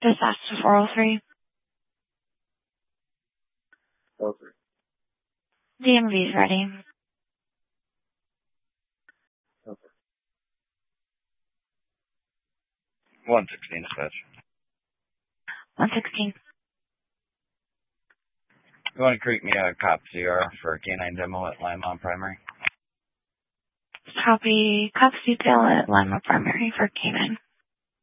Disaster 403. Okay. DMV's ready. Okay. 116 dispatch. 116. You want to create me a cop CR for K9 demo at Lima Primary? Copy. Cops detail at Lima Primary for K9.